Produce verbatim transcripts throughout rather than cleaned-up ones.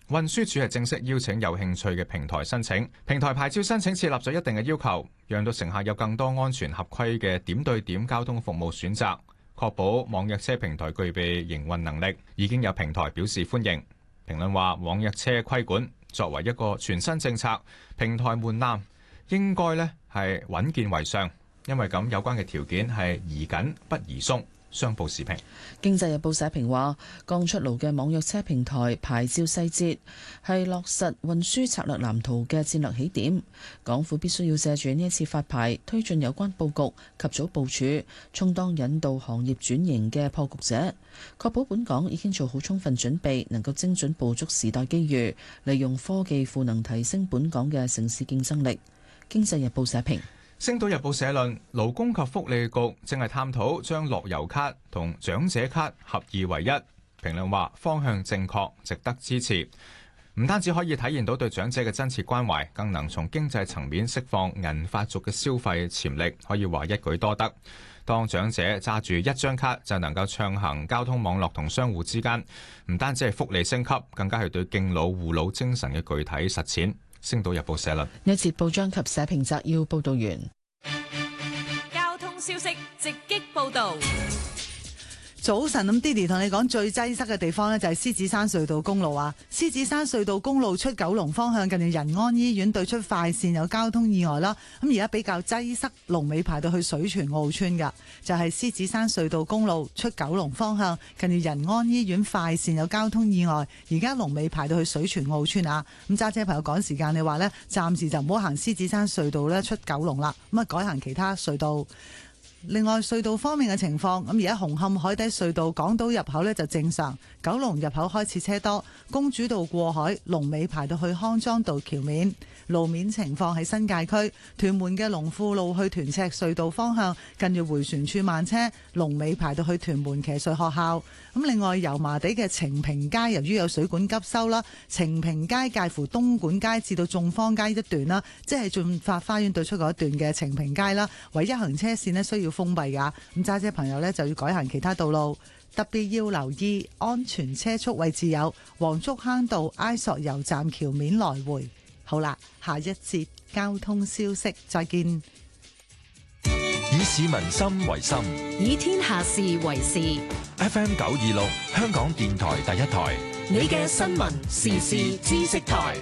運輸署係正式邀請有興趣嘅平台申請。平台牌照申請設立咗一定嘅要求，讓到乘客有更多安全合規嘅點對點交通服務選擇，確保網約車平台具備營運能力。已經有平台表示歡迎。評論話，網約車規管作為一個全新政策，平台門檻應該咧係穩健為上，因為咁有關嘅條件係宜緊不宜鬆。商報時評。 經濟日報社評話，剛出爐嘅網約車平台牌照細節係落實運輸策略藍圖嘅戰略起點，港府必須要借住呢一次發牌，推進有關佈局，及早部署，充當引導行業轉型嘅破局者，確保本港已經做好充分準備，能夠精準捕捉時代機遇，利用科技賦能提升本港嘅城市競爭力。經濟日報社評。 星島日報社論，勞工及福利局正係探討將樂悠卡同長者卡合二為一。評論話方向正確，值得支持。唔單止可以體現到對長者嘅真切關懷，更能從經濟層面釋放銀髮族嘅消費潛力，可以話一舉多得。當長者揸住一張卡就能夠暢行交通網絡同商戶之間，唔單止係福利升級，更加係對敬老護老精神嘅具體實踐。星島日報社論。 一節報章及社評摘要報道完。 交通消息直擊報道。 早晨，咁 Diddy 同你講最擠塞嘅地方呢，就係獅子山隧道公路啊！獅子山隧道公路出九龍方向，近住仁安醫院對出快線有交通意外啦。咁而家比較擠塞，龍尾排到去水泉澳村噶，就係獅子山隧道公路出九龍方向，近住仁安醫院快線有交通意外，而家龍尾排到去水泉澳村啊！咁揸車朋友趕時間，你話呢，暫時就唔好行獅子山隧道呢出九龍啦，咁啊改行其他隧道。另外隧道方面嘅情況，咁而家紅磡海底隧道港島入口呢就正常，九龍入口開始車多，公主道過海龍尾排到去康莊道橋面。路面情況喺新界區屯門嘅龍富路去屯赤隧道方向，近住迴旋處慢車，龍尾排到去屯門騎術學校。咁另外油麻地嘅晴平街由於有水管急修啦，晴平街介乎東莞街至到眾坊街一段啦，即係駿發花園對出嗰一段嘅晴平街啦，唯一行車線呢需要封閉噶，咁揸車朋友呢就要改行其他道路，特別要留意安全車速位置有黃竹坑道埃索油站橋面來回。好啦，下一節交通消息再見。 以市民心為心， 以天下事為事。 F M 九二六香港電台第一台， 你嘅新聞時事知識台。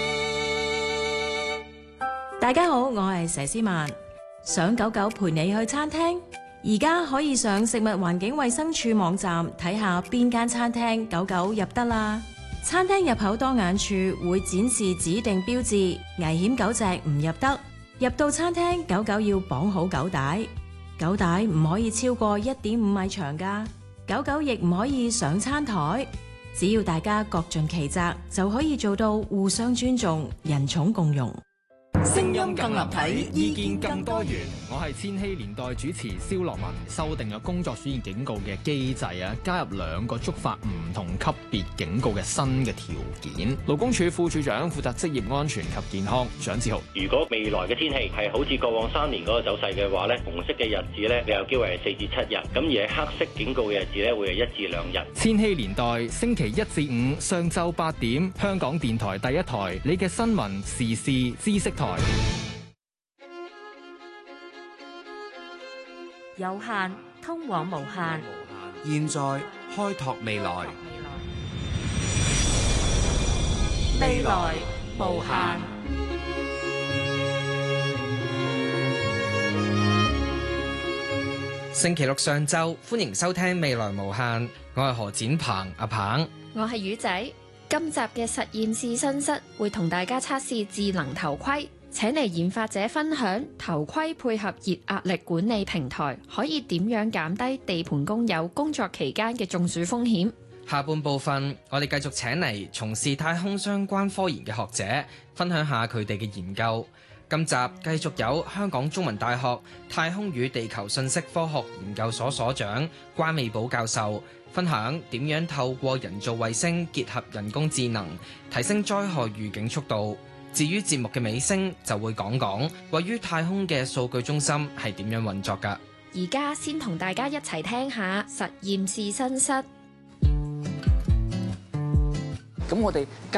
大家好，我係佘詩曼。想狗狗陪你去餐廳，而家可以上食物環境衛生署網站睇下邊間餐廳狗狗入得啦。餐廳入口當眼處會展示指定標誌，危險狗隻唔入得。入到餐廳，狗狗要綁好狗帶，狗帶唔可以超過一點五米長㗎。狗狗亦唔可以上餐台。只要大家各盡其責，就可以做到互相尊重、人寵共融。 聲音更立體，意見更多元。我係千禧年代主持蕭樂文，修訂咗工作暑熱警告嘅機制啊，加入兩個觸發唔同級別警告嘅新嘅條件。勞工處副處長負責職業安全及健康，蔣志豪。 如果未來嘅天氣係好似過往三年嗰個走勢嘅話呢，紅色嘅日子呢，你有機會係四至七日，咁而係黑色警告嘅日子呢，會係一至兩日。 千禧年代星期一至五上晝八點，香港電台第一台，你嘅新聞時事知識台。 有限通往無限， 現在開拓未來， 未來無限。 星期六上晝，歡迎收聽《未來無限》，我係何展鵬阿鵬， 我係魚仔。今集嘅實驗試身室會同大家測試智能頭盔。請嚟研發者分享頭盔配合熱壓力管理平台，可以點樣減低地盤工友工作期間嘅中暑風險。 下半部分我哋繼續請嚟從事太空相關科研嘅學者，分享下佢哋嘅研究。今集繼續有香港中文大學太空與地球信息科學研究所所長關美寶教授，分享點樣透過人造衛星結合人工智能，提升災害預警速度。至於節目嘅尾聲，就會講講位於太空嘅數據中心係點樣運作㗎。 而家先同大家一齊聽下實驗試身室。 咁我哋